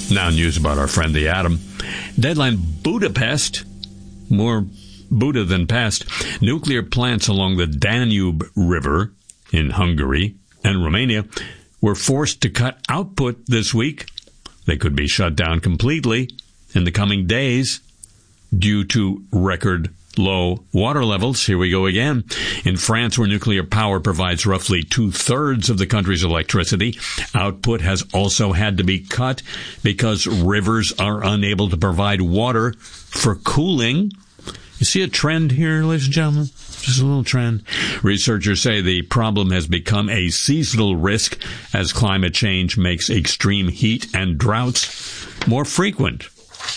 Now news about our friend the atom. Deadline Budapest, more Buddha than pest. Nuclear plants along the Danube River in Hungary and Romania were forced to cut output this week. They could be shut down completely in the coming days due to record low water levels. Here we go again. In France, where nuclear power provides roughly 2/3 of the country's electricity, output has also had to be cut because rivers are unable to provide water for cooling. You see a trend here, ladies and gentlemen? Just a little trend. Researchers say the problem has become a seasonal risk as climate change makes extreme heat and droughts more frequent,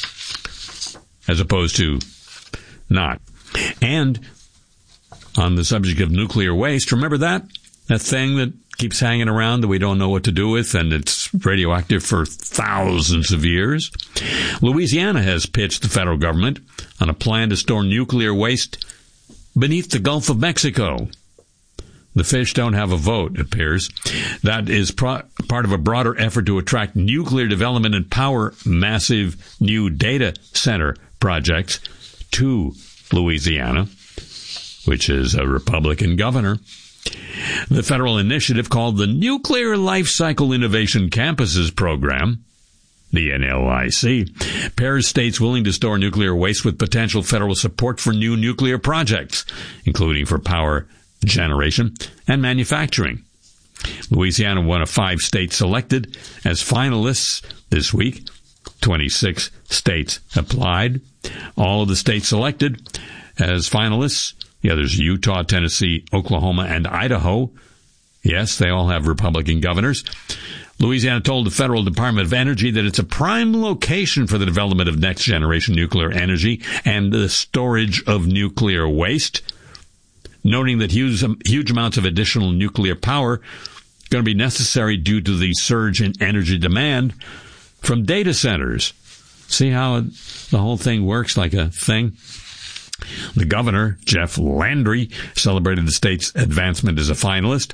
as opposed to not. And on the subject of nuclear waste, remember that thing that keeps hanging around that we don't know what to do with, and it's radioactive for thousands of years? Louisiana has pitched the federal government on a plan to store nuclear waste beneath the Gulf of Mexico. The fish don't have a vote, it appears. That is part of a broader effort to attract nuclear development and power massive new data center projects to Louisiana, which is a Republican governor. The federal initiative, called the Nuclear Life Cycle Innovation Campuses Program, the NLIC, pairs states willing to store nuclear waste with potential federal support for new nuclear projects, including for power generation and manufacturing. Louisiana, one of 5 states selected as finalists this week. 26 states applied. All of the states selected as finalists, the others Utah, Tennessee, Oklahoma, and Idaho. Yes, they all have Republican governors. Louisiana told the Federal Department of Energy that it's a prime location for the development of next-generation nuclear energy and the storage of nuclear waste, noting that huge amounts of additional nuclear power are going to be necessary due to the surge in energy demand from data centers. See how the whole thing works like a thing? The governor, Jeff Landry, celebrated the state's advancement as a finalist.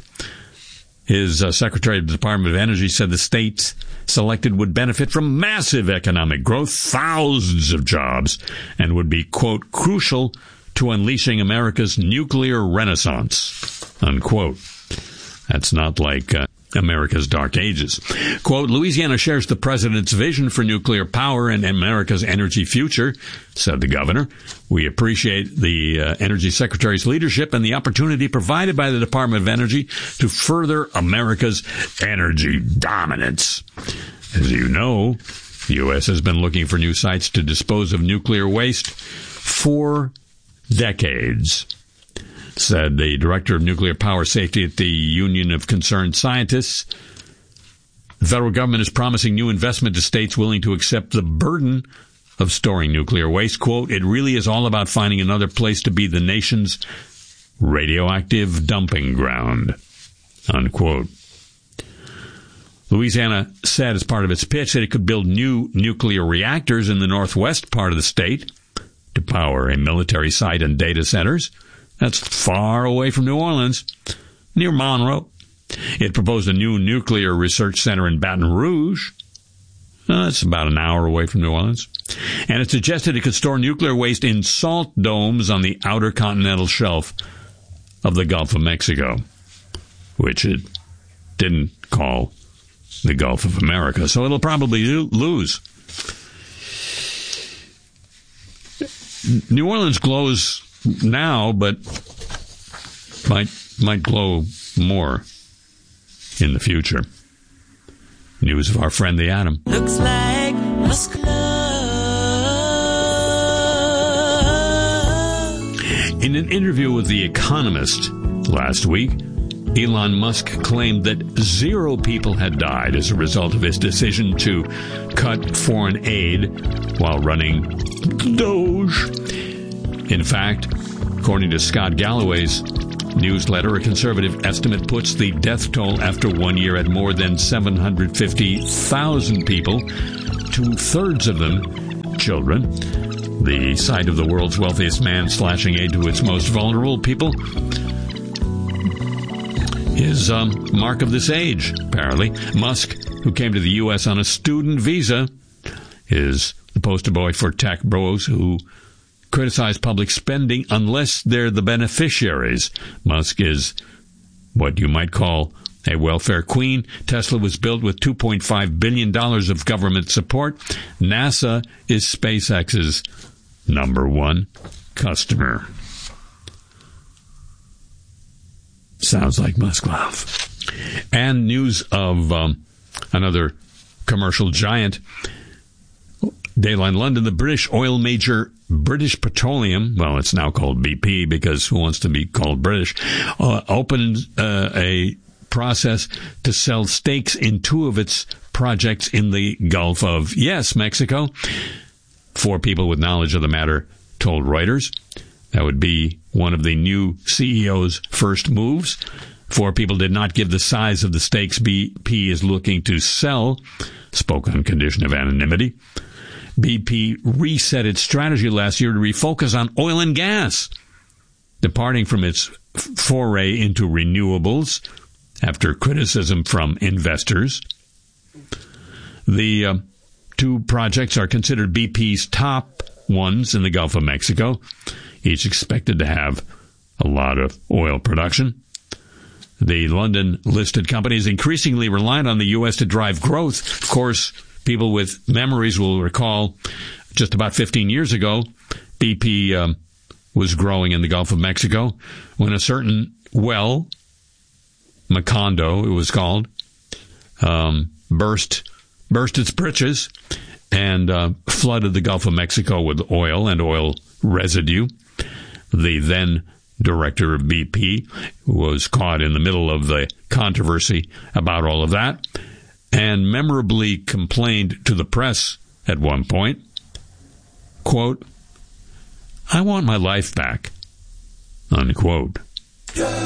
His secretary of the Department of Energy said the states selected would benefit from massive economic growth, thousands of jobs, and would be, quote, crucial to unleashing America's nuclear renaissance, unquote. That's not like America's dark ages. Quote, Louisiana shares the president's vision for nuclear power and America's energy future, said the governor. We appreciate the energy secretary's leadership and the opportunity provided by the Department of Energy to further America's energy dominance. As you know, the U.S. has been looking for new sites to dispose of nuclear waste for decades, said the director of nuclear power safety at the Union of Concerned Scientists. The federal government is promising new investment to states willing to accept the burden of storing nuclear waste. Quote, it really is all about finding another place to be the nation's radioactive dumping ground, unquote. Louisiana said as part of its pitch that it could build new nuclear reactors in the northwest part of the state to power a military site and data centers. That's far away from New Orleans, near Monroe. It proposed a new nuclear research center in Baton Rouge. That's about an hour away from New Orleans. And it suggested it could store nuclear waste in salt domes on the outer continental shelf of the Gulf of Mexico, which it didn't call the Gulf of America. So it'll probably lose. New Orleans glows now, but might glow more in the future. News of our friend the atom. Looks like Musk love. In an interview with The Economist last week, Elon Musk claimed that 0 people had died as a result of his decision to cut foreign aid while running Doge. In fact, according to Scott Galloway's newsletter, a conservative estimate puts the death toll after 1 year at more than 750,000 people, 2/3 of them children. The sight of the world's wealthiest man slashing aid to its most vulnerable people is a mark of this age, apparently. Musk, who came to the U.S. on a student visa, is the poster boy for tech bros who criticize public spending unless they're the beneficiaries. Musk is what you might call a welfare queen. Tesla was built with $2.5 billion of government support. NASA is SpaceX's number one customer. Sounds like Musk love. And news of another commercial giant. Dayline London, the British oil major British Petroleum, well, it's now called BP because who wants to be called British, opened a process to sell stakes in two of its projects in the Gulf of, Mexico. 4 people with knowledge of the matter told Reuters. That would be one of the new CEO's first moves. 4 people did not give the size of the stakes BP is looking to sell, spoke on condition of anonymity. BP reset its strategy last year to refocus on oil and gas, departing from its foray into renewables after criticism from investors. The 2 projects are considered BP's top ones in the Gulf of Mexico, each expected to have a lot of oil production. The London-listed company is increasingly reliant on the U.S. to drive growth. Of course, people with memories will recall just about 15 years ago, BP was growing in the Gulf of Mexico when a certain well, Macondo it was called, burst its britches and flooded the Gulf of Mexico with oil and oil residue. The then director of BP was caught in the middle of the controversy about all of that and memorably complained to the press at one point, quote, "I want my life back," unquote.